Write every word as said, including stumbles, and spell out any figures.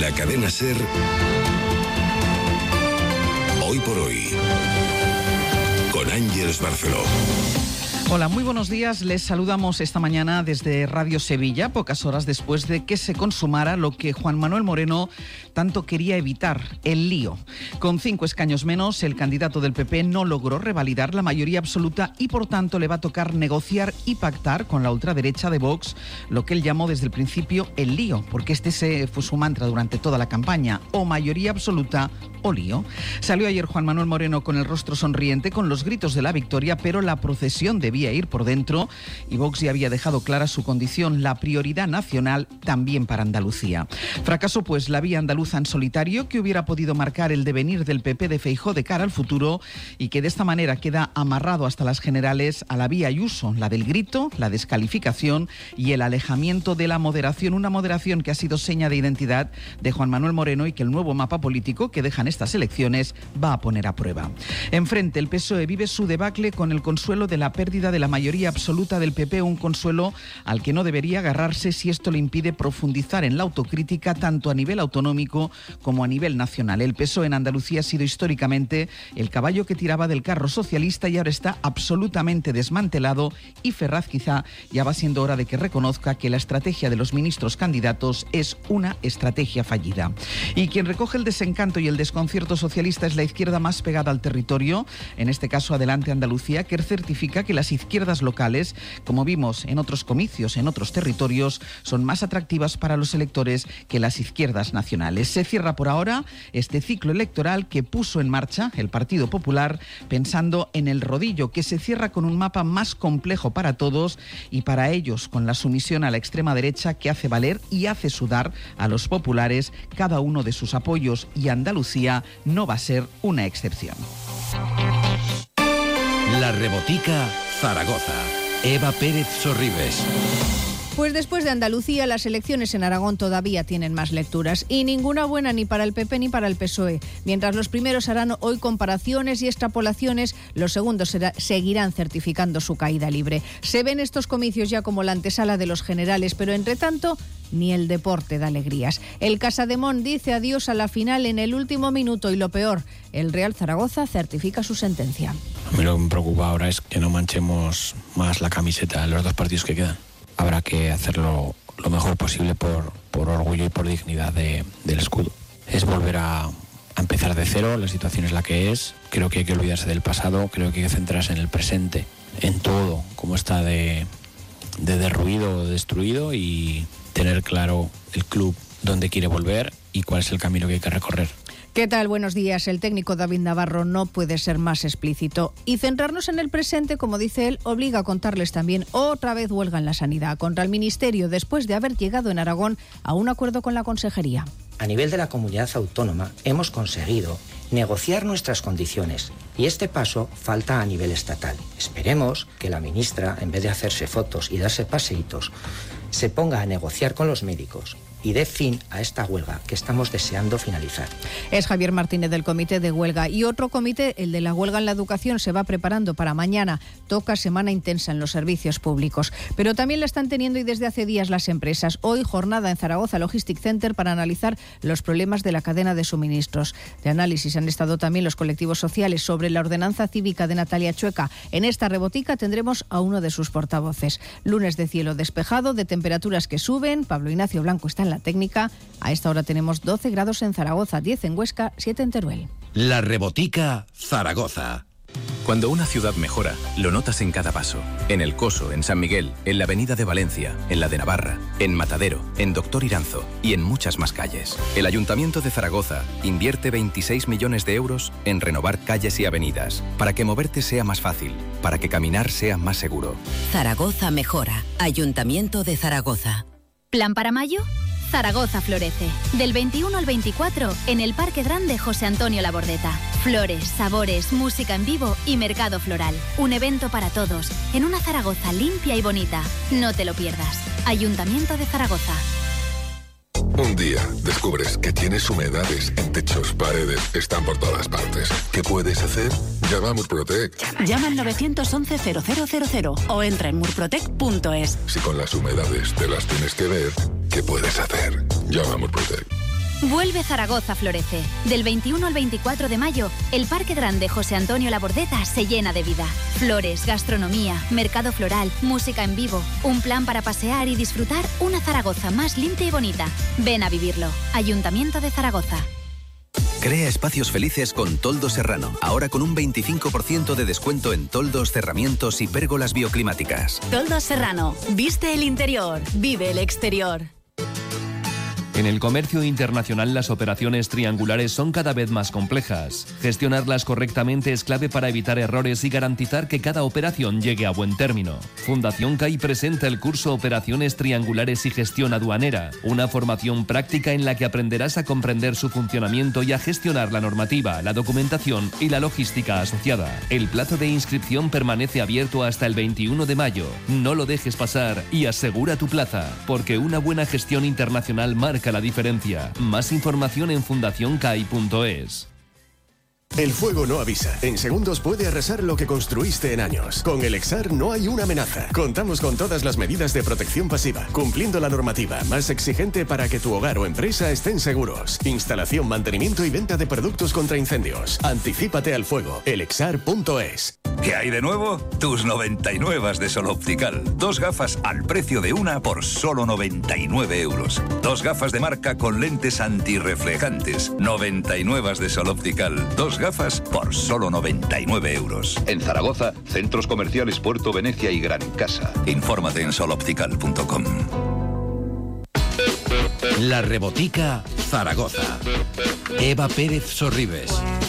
la cadena SER, Hoy por Hoy, con Ángeles Barceló. Hola, muy buenos días. Les saludamos esta mañana desde Radio Sevilla, pocas horas después de que se consumara lo que Juan Manuel Moreno tanto quería evitar, el lío. Con cinco escaños menos, el candidato del P P no logró revalidar la mayoría absoluta y, por tanto, le va a tocar negociar y pactar con la ultraderecha de Vox lo que él llamó desde el principio el lío, porque este se fue su mantra durante toda la campaña, o mayoría absoluta o lío. Salió ayer Juan Manuel Moreno con el rostro sonriente, con los gritos de la victoria, pero la procesión debía ir por dentro y Vox ya había dejado clara su condición, la prioridad nacional también para Andalucía. Fracasó pues la vía andaluza en solitario, que hubiera podido marcar el devenir del P P de Feijóo de cara al futuro y que de esta manera queda amarrado hasta las generales a la vía Ayuso, la del grito, la descalificación y el alejamiento de la moderación, una moderación que ha sido seña de identidad de Juan Manuel Moreno y que el nuevo mapa político que dejan estas elecciones va a poner a prueba. Enfrente, el P S O E vive su debacle con el consuelo de la pérdida de la mayoría absoluta del P P, un consuelo al que no debería agarrarse si esto le impide profundizar en la autocrítica tanto a nivel autonómico como a nivel nacional. El P S O E en Andalucía ha sido históricamente el caballo que tiraba del carro socialista y ahora está absolutamente desmantelado y Ferraz quizá ya va siendo hora de que reconozca que la estrategia de los ministros candidatos es una estrategia fallida. Y quien recoge el desencanto y el desconcierto socialista es la izquierda más pegada al territorio, en este caso Adelante Andalucía, que certifica que las izquierdas locales, como vimos en otros comicios, en otros territorios, son más atractivas para los electores que las izquierdas nacionales. Se cierra por ahora este ciclo electoral que puso en marcha el Partido Popular pensando en el rodillo, que se cierra con un mapa más complejo para todos y para ellos con la sumisión a la extrema derecha que hace valer y hace sudar a los populares cada uno de sus apoyos, y Andalucía no va a ser una excepción. La Rebotica, Zaragoza. Eva Pérez Sorribes. Pues después de Andalucía, las elecciones en Aragón todavía tienen más lecturas y ninguna buena ni para el P P ni para el P S O E. Mientras los primeros harán hoy comparaciones y extrapolaciones, los segundos será, seguirán certificando su caída libre. Se ven estos comicios ya como la antesala de los generales, pero entre tanto, ni el deporte da alegrías. El Casademón dice adiós a la final en el último minuto y lo peor, el Real Zaragoza certifica su sentencia. A mí lo que me preocupa ahora es que no manchemos más la camiseta en los dos partidos que quedan. Habrá que hacerlo lo mejor posible por, por orgullo y por dignidad de, del escudo. Es volver a, a empezar de cero, la situación es la que es. Creo que hay que olvidarse del pasado, creo que hay que centrarse en el presente, en todo, cómo está de, de derruido o destruido, y tener claro el club dónde quiere volver y cuál es el camino que hay que recorrer. ¿Qué tal? Buenos días. El técnico David Navarro no puede ser más explícito. Y centrarnos en el presente, como dice él, obliga a contarles también otra vez huelga en la sanidad contra el Ministerio después de haber llegado en Aragón a un acuerdo con la Consejería. A nivel de la comunidad autónoma hemos conseguido negociar nuestras condiciones y este paso falta a nivel estatal. Esperemos que la ministra, en vez de hacerse fotos y darse paseitos, se ponga a negociar con los médicos y dé fin a esta huelga que estamos deseando finalizar. Es Javier Martínez del Comité de Huelga. Y otro comité, el de la huelga en la educación, se va preparando para mañana. Toca semana intensa en los servicios públicos. Pero también la están teniendo y desde hace días las empresas. Hoy jornada en Zaragoza Logistic Center para analizar los problemas de la cadena de suministros. De análisis han estado también los colectivos sociales sobre la ordenanza cívica de Natalia Chueca. En esta rebotica tendremos a uno de sus portavoces. Lunes de cielo despejado, de temperaturas que suben. Pablo Ignacio Blanco está en la técnica. A esta hora tenemos doce grados en Zaragoza, diez en Huesca, siete en Teruel. La Rebotica, Zaragoza. Cuando una ciudad mejora, lo notas en cada paso. En El Coso, en San Miguel, en la Avenida de Valencia, en la de Navarra, en Matadero, en Doctor Iranzo y en muchas más calles. El Ayuntamiento de Zaragoza invierte veintiséis millones de euros en renovar calles y avenidas para que moverte sea más fácil, para que caminar sea más seguro. Zaragoza mejora. Ayuntamiento de Zaragoza. ¿Plan para mayo? Zaragoza florece. Del veintiuno al veinticuatro en el Parque Grande José Antonio Labordeta. Flores, sabores, música en vivo y mercado floral. Un evento para todos, en una Zaragoza limpia y bonita. No te lo pierdas. Ayuntamiento de Zaragoza. Un día descubres que tienes humedades en techos, paredes, están por todas partes. ¿Qué puedes hacer? Llama a Murprotec. Llama al nueve once cero cero cero cero o entra en murprotec punto es. Si con las humedades te las tienes que ver, ¿qué puedes hacer? Llama a Murprotec. Vuelve Zaragoza Florece. Del veintiuno al veinticuatro de mayo, el Parque Grande José Antonio Labordeta se llena de vida. Flores, gastronomía, mercado floral, música en vivo. Un plan para pasear y disfrutar una Zaragoza más limpia y bonita. Ven a vivirlo. Ayuntamiento de Zaragoza. Crea espacios felices con Toldo Serrano. Ahora con un veinticinco por ciento de descuento en toldos, cerramientos y pérgolas bioclimáticas. Toldos Serrano. Viste el interior. Vive el exterior. En el comercio internacional las operaciones triangulares son cada vez más complejas. Gestionarlas correctamente es clave para evitar errores y garantizar que cada operación llegue a buen término. Fundación C A I presenta el curso Operaciones Triangulares y Gestión Aduanera, una formación práctica en la que aprenderás a comprender su funcionamiento y a gestionar la normativa, la documentación y la logística asociada. El plazo de inscripción permanece abierto hasta el veintiuno de mayo. No lo dejes pasar y asegura tu plaza, porque una buena gestión internacional marca la diferencia. Más información en fundación cai punto es. El fuego no avisa. En segundos puede arrasar lo que construiste en años. Con el Exar no hay una amenaza. Contamos con todas las medidas de protección pasiva, cumpliendo la normativa más exigente para que tu hogar o empresa estén seguros. Instalación, mantenimiento y venta de productos contra incendios. Anticípate al fuego. el exar punto es. ¿Qué hay de nuevo? Tus noventa y nueve de Sol Optical. Dos gafas al precio de una por solo noventa y nueve euros. Dos gafas de marca con lentes antirreflejantes. noventa y nueve de Sol Optical. Dos gafas por solo noventa y nueve euros. En Zaragoza, centros comerciales Puerto Venecia y Gran Casa. Infórmate en sol optical punto com. La Rebotica, Zaragoza. Eva Pérez Sorribes.